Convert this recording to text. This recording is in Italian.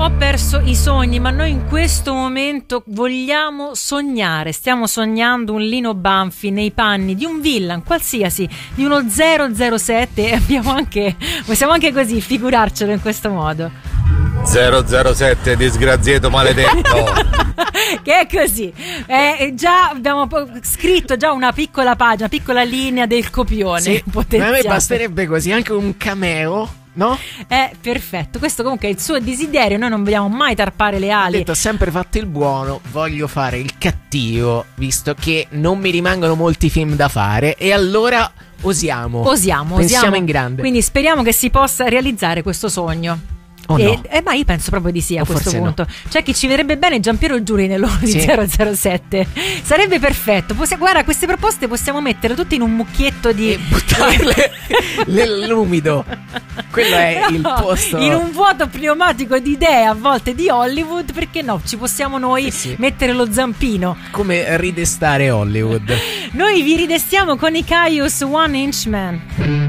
Ho perso i sogni, ma noi in questo momento vogliamo sognare. Stiamo sognando un Lino Banfi nei panni di un villain qualsiasi, di uno 007, e possiamo anche così figurarcelo in questo modo. 007, disgraziato maledetto. Che è così. Già abbiamo scritto già una piccola pagina, una piccola linea del copione. Sì, a me basterebbe così, anche un cameo. No? È perfetto. Questo comunque è il suo desiderio. Noi non vogliamo mai tarpare le ali. Ho detto, ho sempre fatto il buono, voglio fare il cattivo, visto che non mi rimangono molti film da fare. E allora osiamo pensiamo in grande. Quindi speriamo che si possa realizzare questo sogno. Oh no. Ma io penso proprio di sì, a O questo forse punto. C'è chi ci vedrebbe bene Giampiero Giuri nel ruolo di 007. Sarebbe perfetto. Guarda, queste proposte possiamo mettere tutte in un mucchietto di e buttarle nell'umido. Quello è il posto. In un vuoto pneumatico di idee a volte di Hollywood, perché no? Ci possiamo noi mettere lo zampino. Come ridestare Hollywood. Noi vi ridestiamo con i Caius One Inch Man.